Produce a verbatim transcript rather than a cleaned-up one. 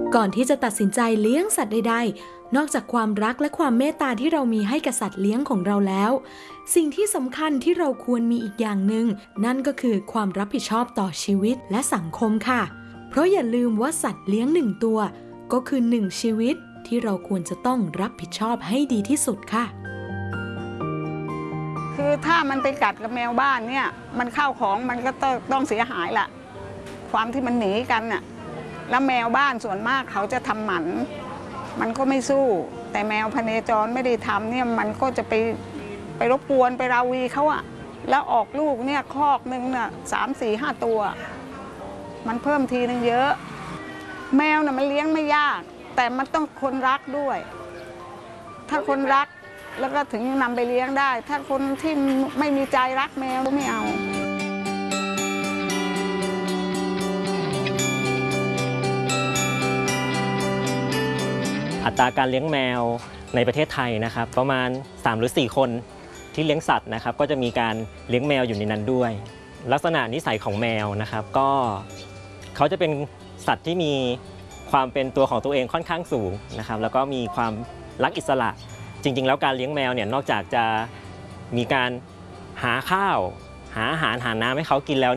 ก่อนที่จะตัดสินใจเลี้ยงสัตว์ใดๆนอกจากความรักและความเมตตาที่เรามีให้กับสัตว์เลี้ยงของเราแล้วสิ่งที่สำคัญที่เราควรมีอีกอย่างหนึ่งนั่นก็คือความรับผิดชอบต่อชีวิตและสังคมค่ะเพราะอย่าลืมว่าสัตว์เลี้ยงหนึ่งตัวก็คือหนึ่งชีวิตที่เราควรจะต้องรับผิดชอบให้ดีที่สุดค่ะคือถ้ามันไปกัดกับแมวบ้านเนี่ยมันเข้าของมันก็ต้องเสียหายละความที่มันหนีกันน่ะแล้วแมวบ้านส่วนมากเขาจะทำหมันมันก็ไม่สู้แต่แมวพเนจรไม่ได้ทำเนี่ยมันก็จะไปไปรบกวนไปราวีเขาอะแล้วออกลูกเนี่ยคอกหนึ่งน่ะสามสี่ห้าตัวมันเพิ่มทีนึงเยอะแมวน่ะมันเลี้ยงไม่ยากแต่มันต้องคนรักด้วยถ้าคนรักแล้วก็ถึงนำไปเลี้ยงได้ถ้าคนที่ไม่มีใจรักแมวไม่เอาอัตราการเลี้ยงแมวในประเทศไทยนะครับประมาณสามหรือสี่คนที่เลี้ยงสัตว์นะครับก็จะมีการเลี้ยงแมวอยู่ในนั้นด้วยลักษณะนิสัยของแมวนะครับก็เขาจะเป็นสัตว์ที่มีความเป็นตัวของตัวเองค่อนข้างสูงนะครับแล้วก็มีความรักอิสระจริงๆแล้วการเลี้ยงแมวเนี่ยนอกจากจะมีการหาข้าวหาอาหารหาน้ำให้เขากินแล้ว